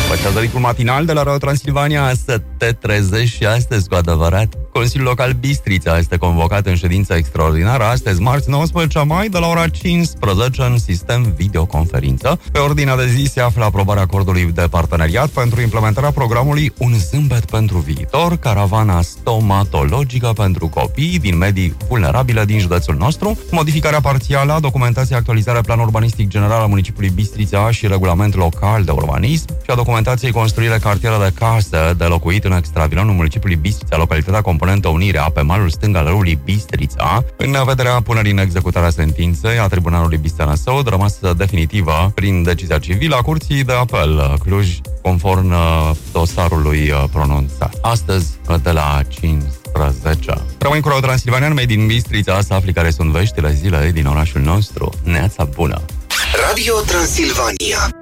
Păstrează ritmul matinal de la Radio Transilvania să te trezești și astăzi cu adevărat. Consiliul Local Bistrița este convocat în ședință extraordinară astăzi, marți 19 mai, de la ora 15 în sistem videoconferință. Pe ordinea de zi se află aprobarea acordului de parteneriat pentru implementarea programului Un zâmbet pentru viitor, caravana stomatologică pentru copii din medii vulnerabile din județul nostru, modificarea parțială a documentației, actualizarea plan urbanistic general al municipiului Bistrița și regulament local de urbanism și a documentației construire cartiere de case de locuit în extravilonul municipiului Bistrița, localitatea componentă Unirea, pe malul stâng al râului Bistrița, în vederea punerii în executare a sentinței a Tribunalului Bistrița-Năsăud, rămasă definitivă prin decizia civilă a Curții de Apel Cluj, conform dosarului pronunțat. Astăzi, de la 15. Rămâi cu Radio Transilvania, mei din Bistrița, să afli care sunt veștile zilei din orașul nostru. Neața bună! Radio Transilvania.